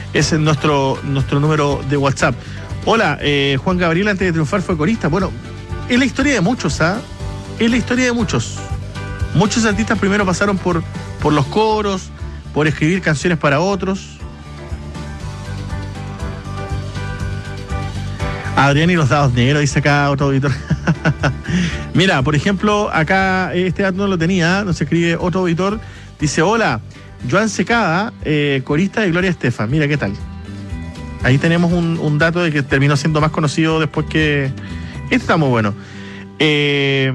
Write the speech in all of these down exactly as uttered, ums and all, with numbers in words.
Ese es nuestro, nuestro número de WhatsApp. Hola, eh, Juan Gabriel antes de triunfar fue corista. Bueno, es la historia de muchos, ¿ah? ¿eh? Es la historia de muchos. Muchos artistas primero pasaron por, por los coros, por escribir canciones para otros. Adrián y los dados negros, dice acá otro auditor. Mira, por ejemplo, acá este dato no lo tenía, nos escribe otro auditor. Dice, hola, Joan Secada, eh, corista de Gloria Estefan. Mira, ¿qué tal? Ahí tenemos un, un dato de que terminó siendo más conocido después que... Este está muy bueno. Eh,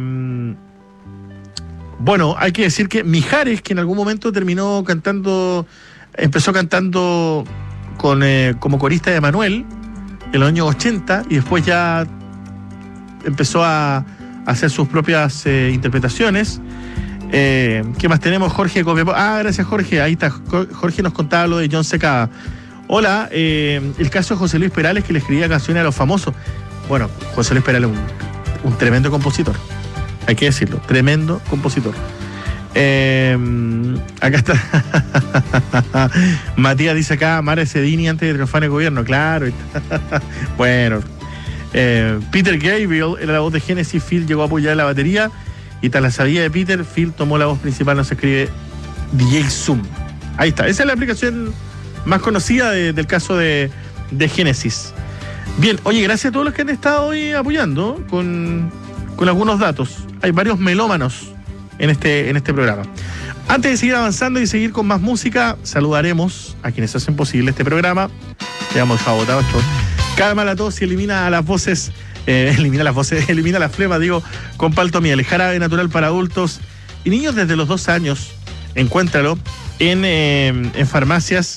bueno, hay que decir que Mijares, que en algún momento terminó cantando, empezó cantando con, eh, como corista de Manuel en los años ochenta y después ya empezó a hacer sus propias eh, interpretaciones. Eh, ¿Qué más tenemos? Jorge Copiapó. Ah, gracias Jorge. Ahí está. Jorge nos contaba lo de John Secada. Hola, eh, el caso de José Luis Perales, que le escribía canciones a los famosos. Bueno, José Luis Perales es un, un tremendo compositor. Hay que decirlo, tremendo compositor. Eh, acá está. Matías dice acá, Mara Cedini antes de triunfar en el gobierno. Claro. Bueno. Eh, Peter Gabriel era la voz de Genesis. Phil llegó a apoyar la batería. Y tras la salida de Peter, Phil tomó la voz principal. Nos escribe D J Zoom. Ahí está. Esa es la aplicación más conocida de, del caso de, de Genesis. Bien, oye, gracias a todos los que han estado hoy apoyando con, con algunos datos. Hay varios melómanos en este, en este programa. Antes de seguir avanzando y seguir con más música, saludaremos a quienes hacen posible este programa. Ya hemos dejado botado esto. Calma la tos y elimina las voces, eh, elimina las voces, elimina la flema, digo, con Paltomiel, jarabe natural para adultos y niños desde los dos años. Encuéntralo en, eh, en farmacias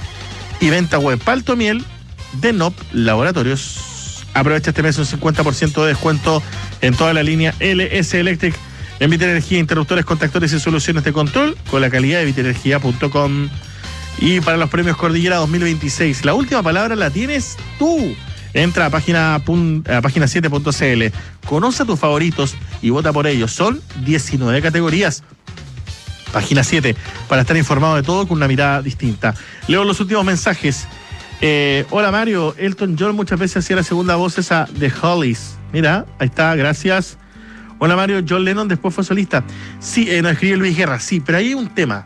y venta web. Paltomiel de N O P Laboratorios. Aprovecha este mes un cincuenta por ciento de descuento en toda la línea L S Electric. En Vitenergía, interruptores, contactores y soluciones de control con la calidad de vitenergía punto com. Y para los premios Cordillera dos mil veintiséis, la última palabra la tienes tú. Entra a página, a página siete punto c l, conoce a tus favoritos y vota por ellos. Son diecinueve categorías. Página siete, para estar informado de todo con una mirada distinta. Leo los últimos mensajes. Eh, hola Mario, Elton John muchas veces hacía la segunda voz esa de Hollies. Mira, ahí está, gracias. Hola Mario, John Lennon después fue solista. Sí, eh, nos escribe Luis Guerra, sí, pero ahí hay un tema.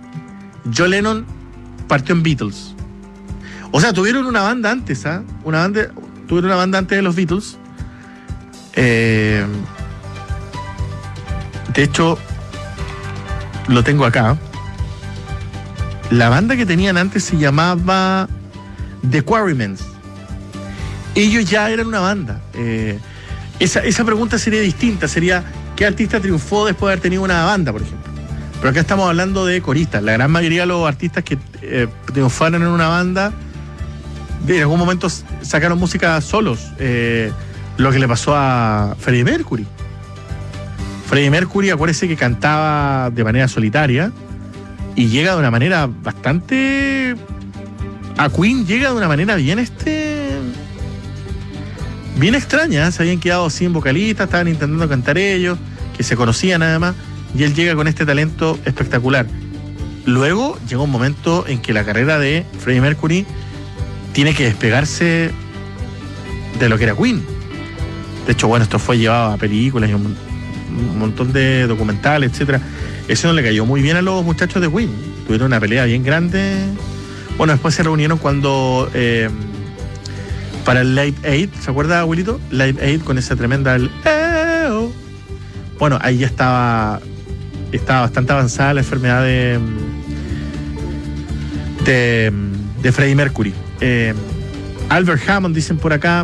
John Lennon partió en Beatles. O sea, tuvieron una banda antes, ¿ah? ¿eh? Una banda, tuvieron una banda antes de los Beatles. Eh, de hecho, lo tengo acá. La banda que tenían antes se llamaba The Quarrymans. Ellos ya eran una banda. Eh, esa, esa pregunta sería distinta. Sería, ¿qué artista triunfó después de haber tenido una banda, por ejemplo? Pero acá estamos hablando de coristas. La gran mayoría de los artistas que eh, triunfaron en una banda, en algún momento sacaron música solos. Eh, lo que le pasó a Freddie Mercury. Freddie Mercury, acuérdese que cantaba de manera solitaria y llega de una manera bastante... A Queen llega de una manera bien este... bien extraña. Se habían quedado sin vocalistas, estaban intentando cantar ellos, que se conocían además, y él llega con este talento espectacular. Luego llega un momento en que la carrera de Freddie Mercury tiene que despegarse de lo que era Queen. De hecho, bueno, esto fue llevado a películas y un, un montón de documentales, etcétera. Eso no le cayó muy bien a los muchachos de Queen. Tuvieron una pelea bien grande. Bueno, después se reunieron cuando eh, para el Live Aid, ¿se acuerda, abuelito? Live Aid con esa tremenda el, eh, oh. Bueno, ahí ya estaba estaba bastante avanzada la enfermedad de de, de Freddie Mercury. eh, Albert Hammond, dicen por acá,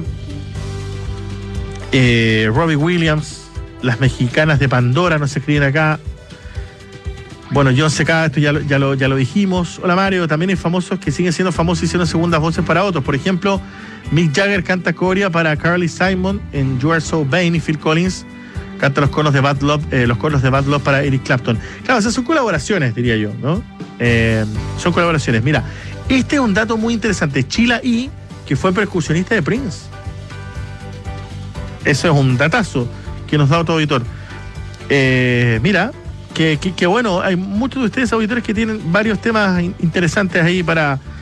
eh, Robbie Williams, las mexicanas de Pandora nos escriben acá. Bueno, John Secada, esto ya lo, ya, lo, ya lo dijimos. Hola Mario, también hay famosos que siguen siendo famosos y hicieron segundas voces para otros. Por ejemplo, Mick Jagger canta corea para Carly Simon en You Are So Vain, y Phil Collins canta los coros de Bad Love, eh, los coros de Bad Love para Eric Clapton. Claro, esas son colaboraciones, diría yo, ¿no? Eh, son colaboraciones. Mira, este es un dato muy interesante. Sheila E., que fue percusionista de Prince. Eso es un datazo que nos da otro auditor. Eh, mira... Que, que, que bueno, hay muchos de ustedes auditores que tienen varios temas interesantes ahí para,